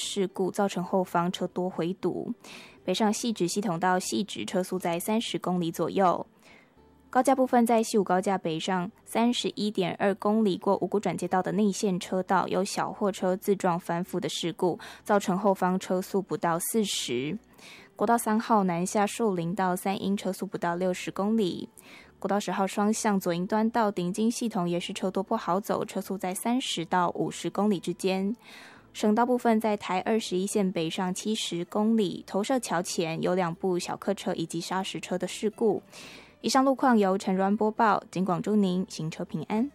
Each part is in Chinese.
事故，造成后方车多回堵。北上汐止系统到汐止车速在30公里左右。高架部分在西武高架北上 31.2 公里过五股转接道的内线车道，有小货车自撞翻覆的事故，造成后方车速不到40。国道3号南下树林到三鹰车速不到60公里。国道10号双向左营端到顶金系统也是车多不好走，车速在30到50公里之间。省道部分在台21线北上70公里，投射桥前有2部小客车以及砂石车的事故。以上路况由陈软播报，警广祝您行车平安。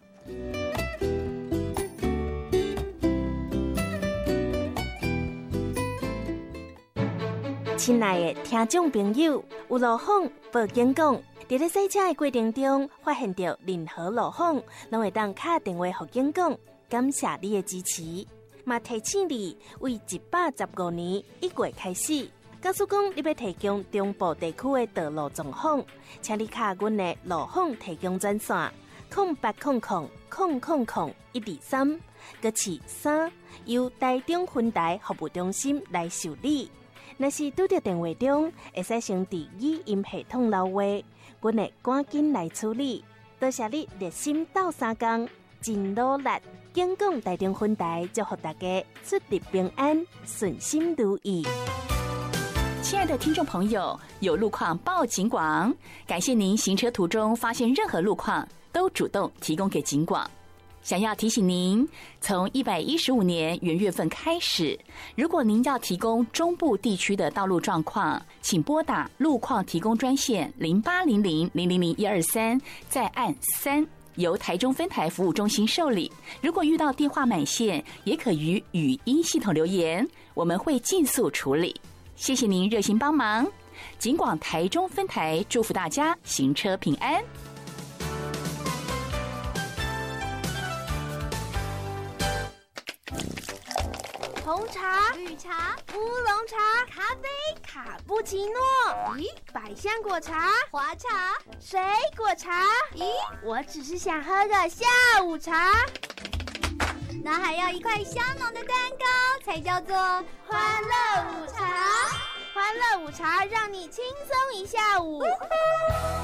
亲爱的听众朋友，有路况报警讲，在咧洗车的过程中发现到任何路况，拢会当打电话给警广，感谢你的支持。嘛提醒你，为115年1月开始，假使讲你要提供中部地区的道路状况，请你卡阮的路况提供专线0800000123，搁是3，由台中分台服务中心来受理。若是拄到电话中，会使先伫语音系统留话，阮会赶紧来处理。多谢你热心斗3工，真努力。警广台中分台祝福大家出入平安，顺心如意。 亲爱的听众朋友，有路况报警广，感谢您行车途中发现任何路况都主动提供给警广。想要提醒您，从115年元月份开始，如果您要提供中部地区的道路状况，请拨打路况提供专线0800000123，再按3，由台中分台服务中心受理。如果遇到电话满线，也可于语音系统留言，我们会尽速处理。谢谢您热心帮忙，警广台中分台祝福大家行车平安。 红茶、绿茶、乌龙茶、咖啡、卡布奇诺。咦，百香果茶、花茶、水果茶。咦，我只是想喝个下午茶。那还要一块香浓的蛋糕，才叫做欢乐午茶。欢乐午茶让你轻松一下午。